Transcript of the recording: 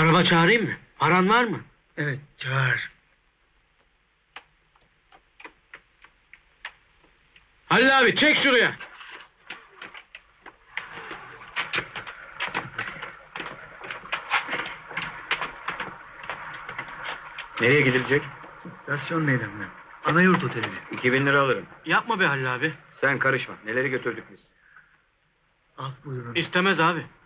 Araba çağırayım mı? Paran var mı? Evet, çağır. Halil abi çek şuraya. Nereye gidilecek? İstasyon meydanına. Anayurt Oteli'ne. 2000 lira alırım. Yapma be Halil abi. Sen karışma. Neleri götürdük biz? Af buyurun. İstemez abi.